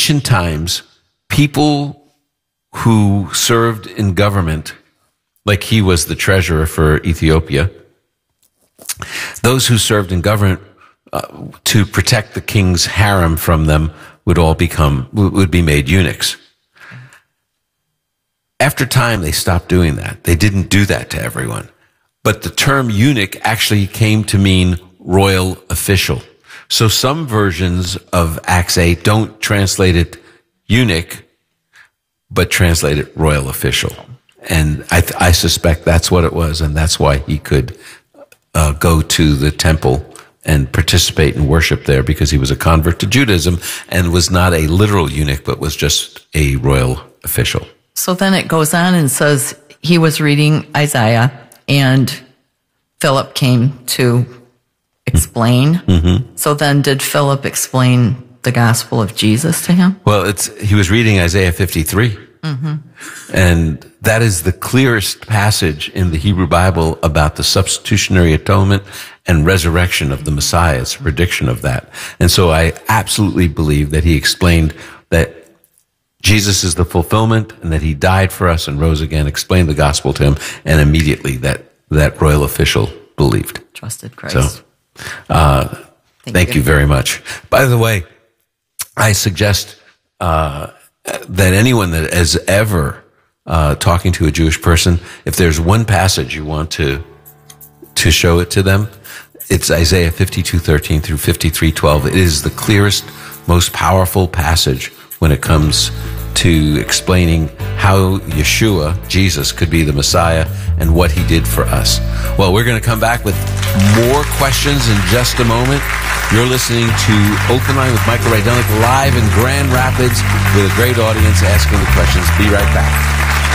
ancient times, people who served in government, like he was the treasurer for Ethiopia, those who served in government to protect the king's harem from them would be made eunuchs. After time, they stopped doing that. They didn't do that to everyone. But the term eunuch actually came to mean royal official. So some versions of Acts 8 don't translate it eunuch, but translate it royal official. And I suspect that's what it was, and that's why he could go to the temple and participate and worship there, because he was a convert to Judaism and was not a literal eunuch, but was just a royal official. So then it goes on and says he was reading Isaiah, and Philip came to explain. Mm-hmm. So then did Philip explain the gospel of Jesus to him? Well, he was reading Isaiah 53. Mm-hmm. And that is the clearest passage in the Hebrew Bible about the substitutionary atonement and resurrection of the Messiah. It's a prediction of that. And so I absolutely believe that he explained that Jesus is the fulfillment and that he died for us and rose again, explained the gospel to him, and immediately that royal official believed. Trusted Christ. So, thank you very much. By the way, I suggest that anyone that is ever talking to a Jewish person, if there's one passage you want to show it to them, it's Isaiah 52:13 through 53:12. It is the clearest, most powerful passage when it comes to explaining how Yeshua, Jesus, could be the Messiah and what he did for us. Well, we're going to come back with more questions in just a moment. You're listening to Open Line with Michael Rydelnik live in Grand Rapids with a great audience asking the questions. Be right back.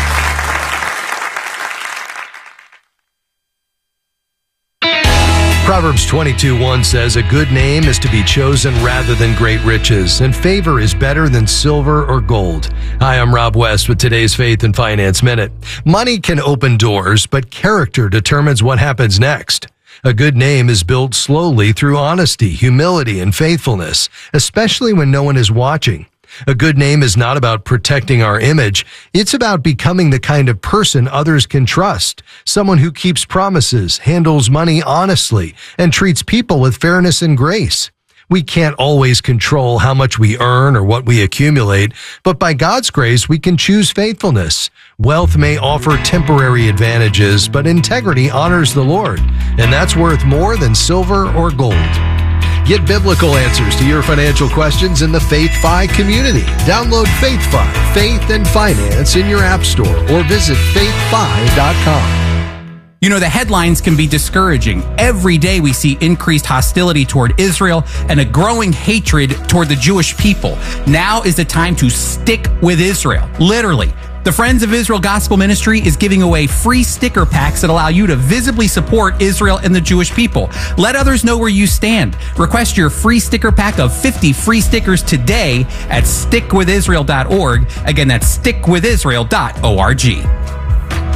Proverbs 22:1 says, "A good name is to be chosen rather than great riches, and favor is better than silver or gold." Hi, I'm Rob West with today's Faith and Finance Minute. Money can open doors, but character determines what happens next. A good name is built slowly through honesty, humility, and faithfulness, especially when no one is watching. A good name is not about protecting our image. It's about becoming the kind of person others can trust. Someone who keeps promises, handles money honestly, and treats people with fairness and grace. We can't always control how much we earn or what we accumulate, but by God's grace, we can choose faithfulness. Wealth may offer temporary advantages, but integrity honors the Lord, and that's worth more than silver or gold. Get biblical answers to your financial questions in the FaithFi community. Download FaithFi, Faith and Finance, in your app store or visit faithfi.com. You know, the headlines can be discouraging. Every day we see increased hostility toward Israel and a growing hatred toward the Jewish people. Now is the time to stick with Israel. Literally. The Friends of Israel Gospel Ministry is giving away free sticker packs that allow you to visibly support Israel and the Jewish people. Let others know where you stand. Request your free sticker pack of 50 free stickers today at stickwithisrael.org. Again, that's stickwithisrael.org.